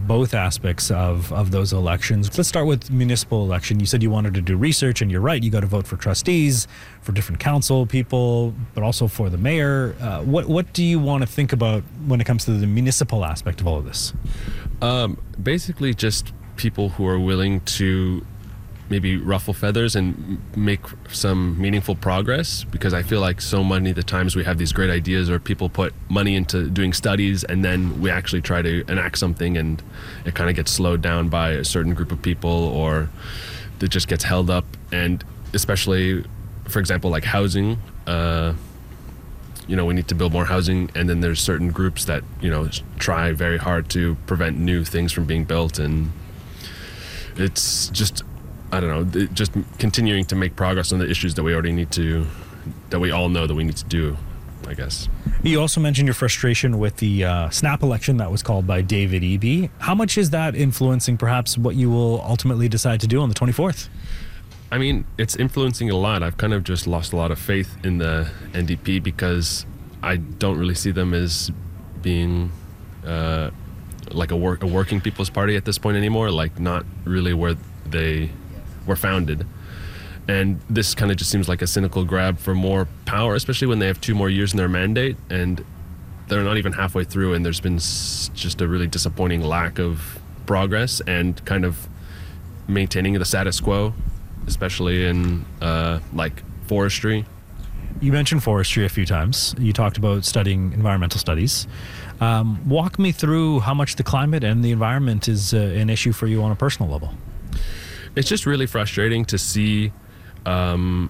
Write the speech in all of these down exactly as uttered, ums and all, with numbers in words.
both aspects of, of those elections. Let's start with municipal election. You said you wanted to do research, and you're right. You got to vote for trustees, for different council people, but also for the mayor. Uh, what what do you want to think about when it comes to the municipal aspect of all of this? Um, basically, just people who are willing to maybe ruffle feathers and make some meaningful progress, because I feel like so many of the times we have these great ideas, or people put money into doing studies and then we actually try to enact something and it kind of gets slowed down by a certain group of people, or it just gets held up. And especially, for example, like housing, uh, you know, we need to build more housing, and then there's certain groups that, you know, try very hard to prevent new things from being built, and it's just, I don't know, just continuing to make progress on the issues that we already need to, that we all know that we need to do, I guess. You also mentioned your frustration with the uh, snap election that was called by David Eby. How much is that influencing perhaps what you will ultimately decide to do on the twenty-fourth? I mean, it's influencing a lot. I've kind of just lost a lot of faith in the N D P because I don't really see them as being uh, like a, work, a working people's party at this point anymore, like not really where they were founded. And this kind of just seems like a cynical grab for more power, especially when they have two more years in their mandate and they're not even halfway through, and there's been s- just a really disappointing lack of progress and kind of maintaining the status quo, especially in uh, like forestry. You mentioned forestry a few times. You talked about studying environmental studies. Um, walk me through how much the climate and the environment is uh, an issue for you on a personal level. It's just really frustrating to see um,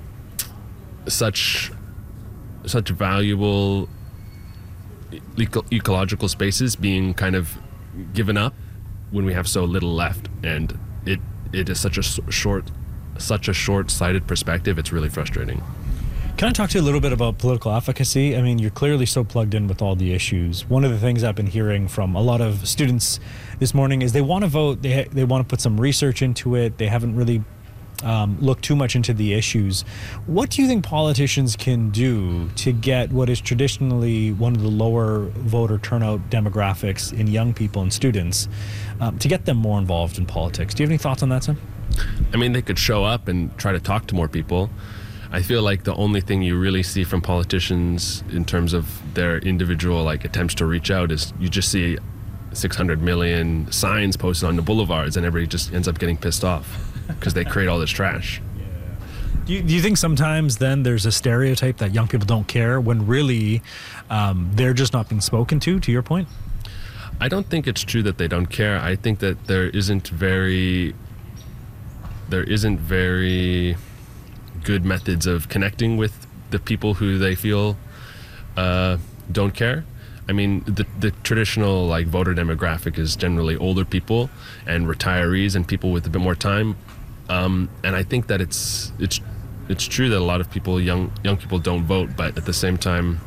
such such valuable eco- ecological spaces being kind of given up when we have so little left, and it it is such a s- short such a short-sighted perspective. It's really frustrating. Can I talk to you a little bit about political efficacy? I mean, you're clearly so plugged in with all the issues. One of the things I've been hearing from a lot of students this morning is they want to vote, they ha- they want to put some research into it, they haven't really um, looked too much into the issues. What do you think politicians can do to get what is traditionally one of the lower voter turnout demographics in young people and students, um, to get them more involved in politics? Do you have any thoughts on that, Sam? I mean, they could show up and try to talk to more people. I feel like the only thing you really see from politicians in terms of their individual like attempts to reach out is you just see six hundred million signs posted on the boulevards, and everybody just ends up getting pissed off because they create all this trash. Do you, do you think sometimes then there's a stereotype that young people don't care when really um, they're just not being spoken to, to your point? I don't think it's true that they don't care. I think that there isn't very, there isn't very good methods of connecting with the people who they feel uh, don't care. I mean, the the traditional like voter demographic is generally older people and retirees and people with a bit more time. Um, and I think that it's it's it's true that a lot of people, young young people, don't vote, but at the same time,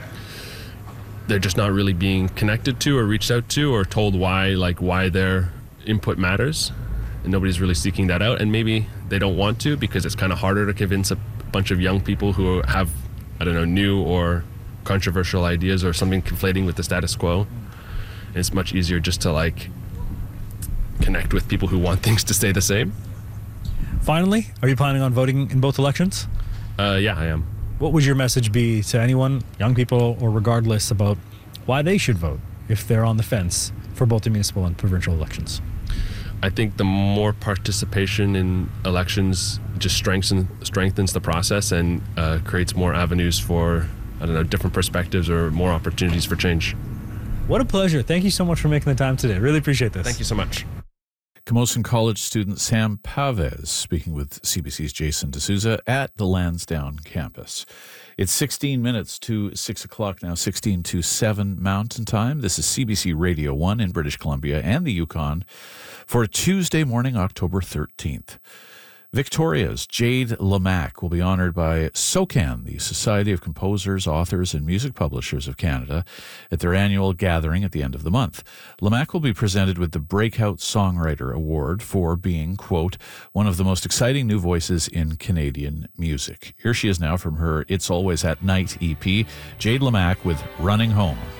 they're just not really being connected to or reached out to or told why like why their input matters. And nobody's really seeking that out, and maybe they don't want to because it's kind of harder to convince a bunch of young people who have, I don't know, new or controversial ideas or something conflating with the status quo. And it's much easier just to like connect with people who want things to stay the same. Finally, are you planning on voting in both elections? Uh, yeah, I am. What would your message be to anyone, young people or regardless, about why they should vote if they're on the fence for both the municipal and provincial elections? I think the more participation in elections just strengthens strengthens the process and uh, creates more avenues for, I don't know, different perspectives or more opportunities for change. What a pleasure. Thank you so much for making the time today. Really appreciate this. Thank you so much. Camosun College student Sam Pavez speaking with C B C's Jason D'Souza at the Lansdowne campus. It's sixteen minutes to six o'clock now, sixteen to seven Mountain Time. This is C B C Radio one in British Columbia and the Yukon for Tuesday morning, October thirteenth. Victoria's Jade Lamac will be honored by SOCAN, the Society of Composers, Authors, and Music Publishers of Canada, at their annual gathering at the end of the month. Lamac will be presented with the Breakout Songwriter Award for being, quote, one of the most exciting new voices in Canadian music. Here she is now from her It's Always at Night E P, Jade Lamac with Running Home.